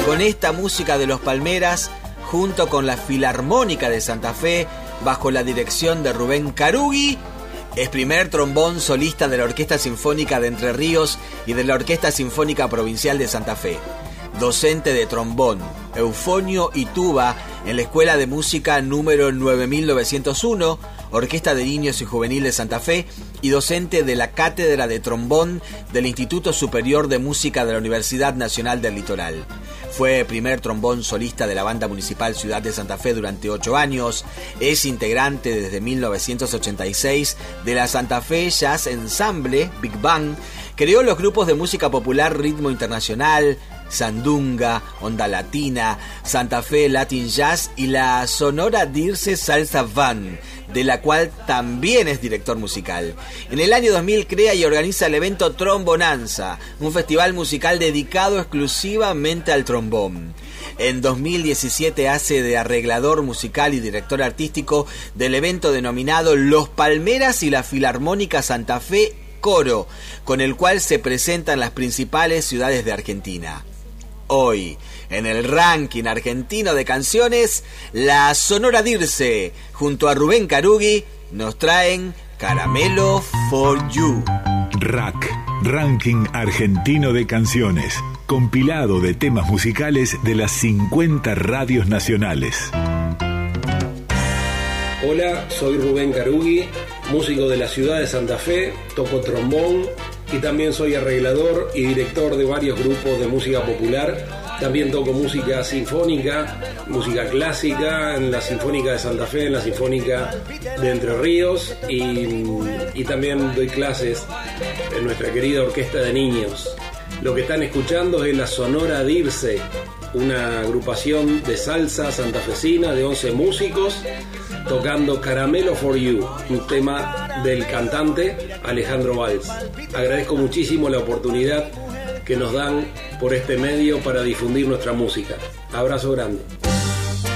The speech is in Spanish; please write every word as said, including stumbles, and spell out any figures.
con esta música de los Palmeras, junto con la Filarmónica de Santa Fe, bajo la dirección de Rubén Carugui. Es primer trombón solista de la Orquesta Sinfónica de Entre Ríos y de la Orquesta Sinfónica Provincial de Santa Fe. Docente de trombón, eufonio y tuba en la Escuela de Música número nueve mil novecientos uno, Orquesta de Niños y Juvenil de Santa Fe, y docente de la Cátedra de Trombón del Instituto Superior de Música de la Universidad Nacional del Litoral. Fue primer trombón solista de la Banda Municipal Ciudad de Santa Fe durante ocho años. Es integrante desde mil novecientos ochenta y seis de la Santa Fe Jazz Ensemble, Big Bang. Creó los grupos de música popular Ritmo Internacional, Sandunga, Onda Latina, Santa Fe Latin Jazz y la Sonora Dirce Salsa Band, de la cual también es director musical. En el año dos mil crea y organiza el evento Trombonanza, un festival musical dedicado exclusivamente al trombón. En dos mil diecisiete hace de arreglador musical y director artístico del evento denominado Los Palmeras y la Filarmónica Santa Fe Coro, con el cual se presentan las principales ciudades de Argentina. Hoy, en el ranking argentino de canciones, la Sonora Dirce, junto a Rubén Carugui, nos traen Caramelo for You. Rack, ranking argentino de canciones, compilado de temas musicales de las cincuenta radios nacionales. Hola, soy Rubén Carugui, músico de la ciudad de Santa Fe, toco trombón y también soy arreglador y director de varios grupos de música popular. También toco música sinfónica, música clásica en la Sinfónica de Santa Fe, en la Sinfónica de Entre Ríos y, y también doy clases en nuestra querida Orquesta de Niños. Lo que están escuchando es la Sonora Dirce, una agrupación de salsa santafesina de once músicos tocando Caramelo for You, un tema del cantante Alejandro Valls. Agradezco muchísimo la oportunidad que nos dan por este medio para difundir nuestra música. Abrazo grande.